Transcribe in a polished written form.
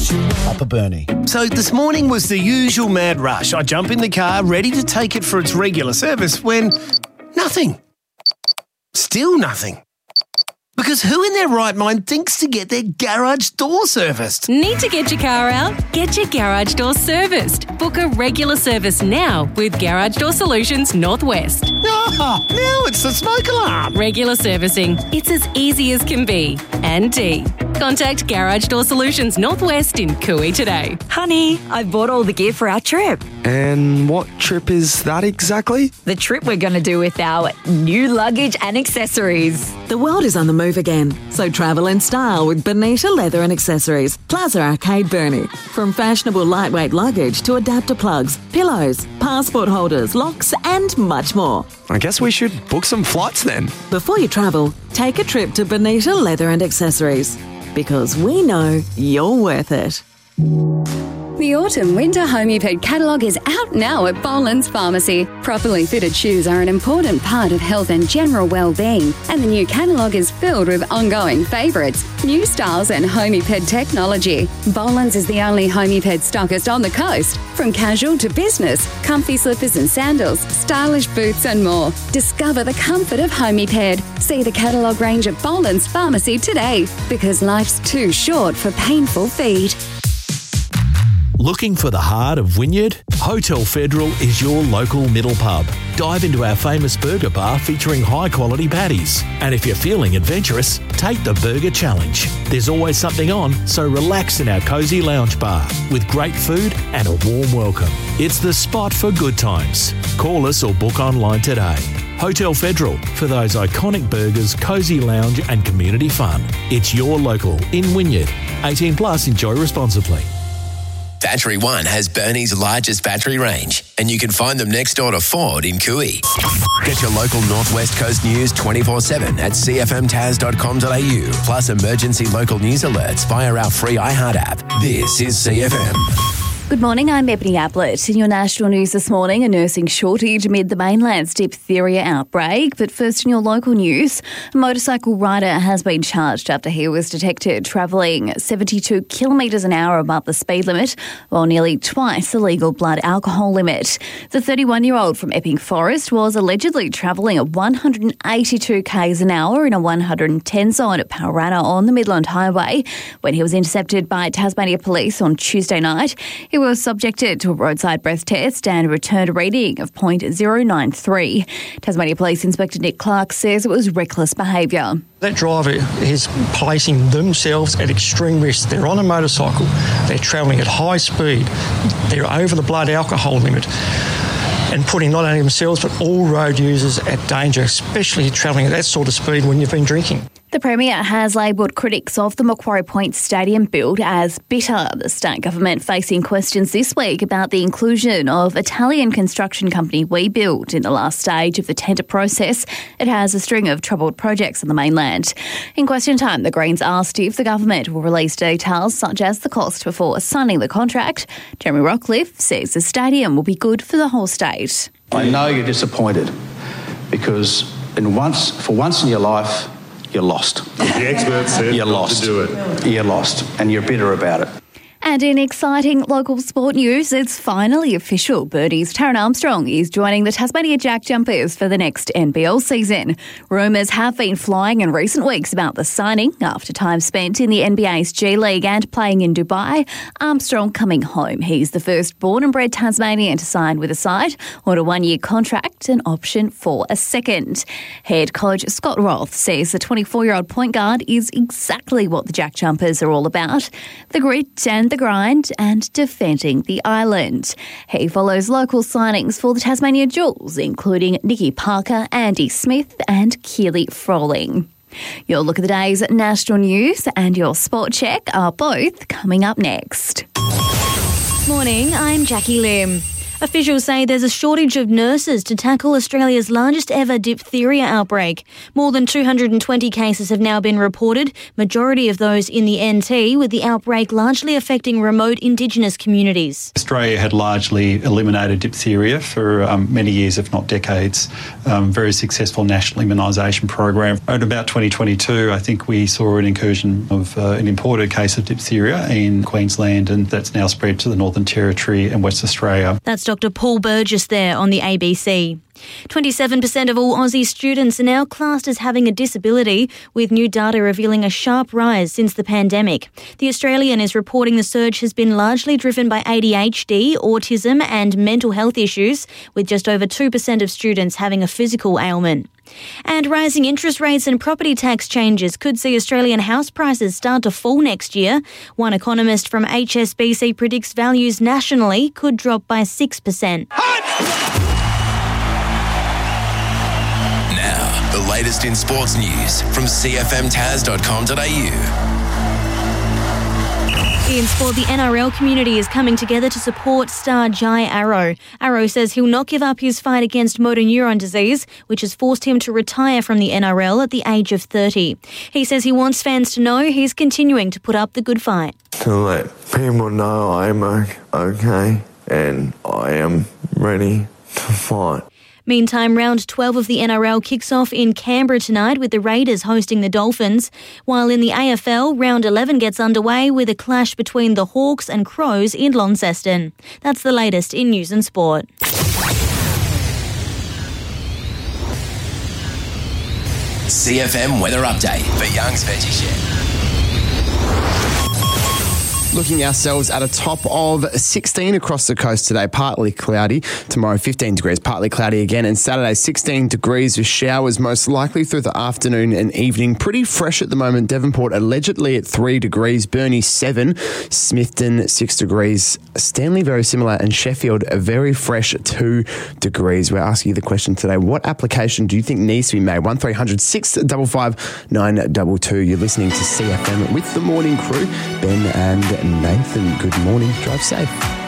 Upper Burnie. So this morning was the usual mad rush. I jump in the car, ready to take it for its regular service, when nothing. Still nothing. Because who in their right mind thinks to get their garage door serviced? Need to get your car out? Get your garage door serviced. Book a regular service now with Garage Door Solutions Northwest. Ah, now it's the smoke alarm. Regular servicing. It's as easy as can be. And D. Contact Garage Door Solutions Northwest in Cooey today. Honey, I bought all the gear for our trip. And what trip is that exactly? The trip we're going to do with our new luggage and accessories. The world is on the move again, so travel in style with Bonita Leather and Accessories, Plaza Arcade Burnie. From fashionable lightweight luggage to adapter plugs, pillows, passport holders, locks and much more. I guess we should book some flights then. Before you travel, take a trip to Bonita Leather and Accessories, because we know you're worth it. The autumn-winter Homeped catalogue is out now at Boland's Pharmacy. Properly fitted shoes are an important part of health and general well-being, and the new catalogue is filled with ongoing favourites, new styles and Homeped technology. Boland's is the only Homeped stockist on the coast. From casual to business, comfy slippers and sandals, stylish boots and more. Discover the comfort of Homeped. See the catalogue range at Boland's Pharmacy today, because life's too short for painful feet. Looking for the heart of Wynyard? Hotel Federal is your local middle pub. Dive into our famous burger bar featuring high-quality patties. And if you're feeling adventurous, take the Burger Challenge. There's always something on, so relax in our cosy lounge bar with great food and a warm welcome. It's the spot for good times. Call us or book online today. Hotel Federal, for those iconic burgers, cosy lounge and community fun. It's your local in Wynyard. 18 plus, enjoy responsibly. Battery One has Burnie's largest battery range, and you can find them next door to Ford in Cooey. Get your local Northwest Coast news 24/7 at cfmtaz.com.au, plus emergency local news alerts via our free iHeart app. This is CFM. Good morning, I'm Ebony Ablett. In your national news this morning, a nursing shortage amid the mainland's diphtheria outbreak. But first in your local news, a motorcycle rider has been charged after he was detected travelling 72 kilometres an hour above the speed limit, while nearly twice the legal blood alcohol limit. The 31-year-old from Epping Forest was allegedly travelling at 182 k's an hour in a 110 zone at Parramatta on the Midland Highway when he was intercepted by Tasmania Police on Tuesday night. He was subjected to a roadside breath test and returned a reading of .093. Tasmania Police Inspector Nick Clark says it was reckless behaviour. That driver is placing themselves at extreme risk. They're on a motorcycle, they're travelling at high speed, they're over the blood alcohol limit, and putting not only themselves but all road users at danger, especially travelling at that sort of speed when you've been drinking. The Premier has labelled critics of the Macquarie Point Stadium build as bitter. The state government facing questions this week about the inclusion of Italian construction company WeBuild in the last stage of the tender process. It has a string of troubled projects on the mainland. In question time, the Greens asked if the government will release details such as the cost before signing the contract. Jeremy Rockcliffe says the stadium will be good for the whole state. I know you're disappointed because for once in your life, you're lost. The experts said you're lost. To do it. You're lost, and you're bitter about it. And in exciting local sport news, it's finally official. Birdie's Taryn Armstrong is joining the Tasmania Jack Jumpers for the next NBL season. Rumours have been flying in recent weeks about the signing after time spent in the NBA's G League and playing in Dubai. Armstrong coming home. He's the first born and bred Tasmanian to sign with the side on a one-year contract, an option for a second. Head coach Scott Roth says the 24-year-old point guard is exactly what the Jack Jumpers are all about: the grit and the grind and defending the island. He follows local signings for the Tasmania Jewels, including Nikki Parker, Andy Smith and Keely Froling. Your look at the day's national news and your sport check are both coming up next. Morning, I'm Jackie Lim. Officials say there's a shortage of nurses to tackle Australia's largest ever diphtheria outbreak. More than 220 cases have now been reported, majority of those in the NT, with the outbreak largely affecting remote Indigenous communities. Australia had largely eliminated diphtheria for many years, if not decades. Very successful national immunisation program. At about 2022, I think we saw an incursion of an imported case of diphtheria in Queensland, and that's now spread to the Northern Territory and West Australia. That's Dr. Paul Burgess there on the ABC. 27% of all Aussie students are now classed as having a disability, with new data revealing a sharp rise since the pandemic. The Australian is reporting the surge has been largely driven by ADHD, autism and mental health issues, with just over 2% of students having a physical ailment. And rising interest rates and property tax changes could see Australian house prices start to fall next year. One economist from HSBC predicts values nationally could drop by 6%. Now, the latest in sports news from cfmtas.com.au. In sport, the NRL community is coming together to support star Jai Arrow. Arrow says he'll not give up his fight against motor neuron disease, which has forced him to retire from the NRL at the age of 30. He says he wants fans to know he's continuing to put up the good fight. To let people know I'm okay and I am ready to fight. Meantime, round 12 of the NRL kicks off in Canberra tonight with the Raiders hosting the Dolphins, while in the AFL, round 11 gets underway with a clash between the Hawks and Crows in Launceston. That's the latest in news and sport. CFM weather update for Young's Veggie Shed. Looking ourselves at a top of 16 across the coast today, partly cloudy. Tomorrow 15 degrees, partly cloudy again. And Saturday 16 degrees with showers most likely through the afternoon and evening. Pretty fresh at the moment. Devonport allegedly at 3 degrees. Burnie 7. Smithton 6 degrees. Stanley very similar. And Sheffield a very fresh 2 degrees. We're asking you the question today. What application do you think needs to be made? 1300 655 922. You're listening to CFM with the morning crew. Ben and Nathan, good morning. Drive safe.